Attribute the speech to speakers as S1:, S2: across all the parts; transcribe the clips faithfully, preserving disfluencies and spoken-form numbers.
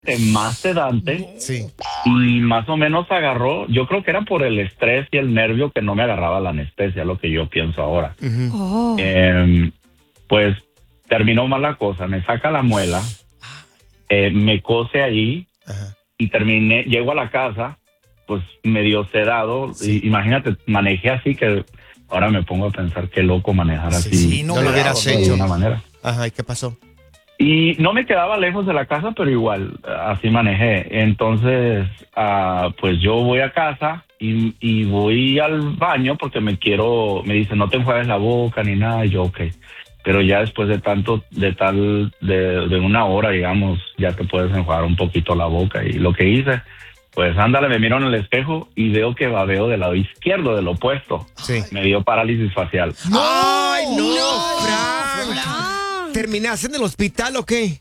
S1: más sedante.
S2: Sí.
S1: Y más o menos agarró, yo creo que era por el estrés y el nervio que no me agarraba la anestesia, lo que yo pienso ahora.
S2: Uh-huh.
S3: Oh.
S1: Eh, pues terminó mal la cosa, me saca la muela, eh, me cose ahí
S2: Ajá.
S1: y terminé, llego a la casa, pues medio sedado,
S2: Sí.
S1: y, imagínate, manejé así que ahora me pongo a pensar qué loco manejar
S2: Sí,
S1: así.
S2: sí, no lo
S1: sedado,
S2: hubieras
S1: de
S2: hecho.
S1: alguna manera.
S2: Ajá, ¿y qué pasó?
S1: Y no me quedaba lejos de la casa, pero igual, así manejé. Entonces, ah, pues yo voy a casa y, y voy al baño porque me quiero, me dicen, no te enjuagues la boca ni nada. Y yo, ok. Pero ya después de tanto, de tal, de, de una hora, digamos, ya te puedes enjuagar un poquito la boca. Y lo que hice, pues ándale, me miro en el espejo y veo que babeo del lado izquierdo, del opuesto.
S2: Sí.
S1: Me dio parálisis facial.
S2: ¡Ay, no,
S3: no,
S2: Frank!
S3: Frank.
S2: ¿Terminaste en el hospital o qué?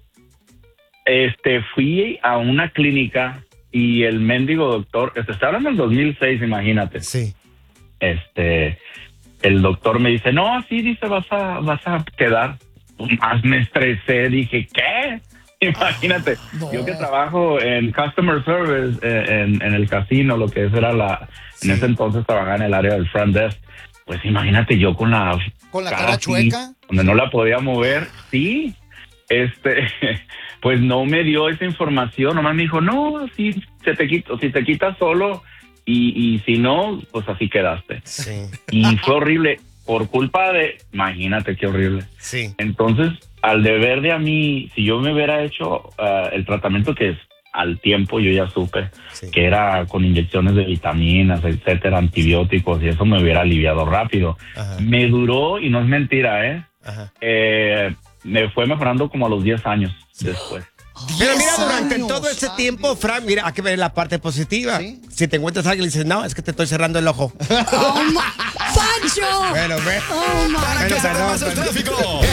S1: Este, fui a una clínica y el mendigo doctor, este, está hablando del dos mil seis, imagínate.
S2: Sí.
S1: Este, el doctor me dice, no, sí, dice, vas a, vas a quedar. Más me estresé, dije, ¿qué? Imagínate,
S3: No.
S1: yo que trabajo en customer service, eh, en, en el casino, lo que es era la,
S2: Sí.
S1: en ese entonces trabajaba en el área del front desk. Pues imagínate yo con la
S4: ¿Con la cara
S1: así,
S4: chueca?
S1: donde no la podía mover, sí. Este, pues no me dio esa información, nomás me dijo, no, si se te quita, si te quitas solo y, y si no, pues así quedaste.
S2: Sí.
S1: Y fue horrible por culpa de, imagínate qué horrible.
S2: Sí.
S1: Entonces, al deber de a mí, si yo me hubiera hecho uh, el tratamiento que es al tiempo, yo ya supe
S2: Sí.
S1: que era con inyecciones de vitaminas, etcétera, antibióticos, y eso me hubiera aliviado rápido.
S2: Ajá.
S1: Me duró, y no es mentira, ¿eh?
S2: Ajá.
S1: Eh, me fue mejorando como a los diez años después.
S2: Pero mira,
S3: diez
S2: durante
S3: años.
S2: todo ese tiempo, Frank, mira, hay que ver la parte positiva.
S4: Sí.
S2: Si te encuentras a alguien y dices, no, es que te estoy cerrando el ojo.
S3: Oh, ma- ¡Pancho!
S2: Bueno, ve.
S3: Oh, my
S2: Bueno,
S5: Que se
S2: perdón,
S5: repase el
S2: perdón.
S5: tráfico.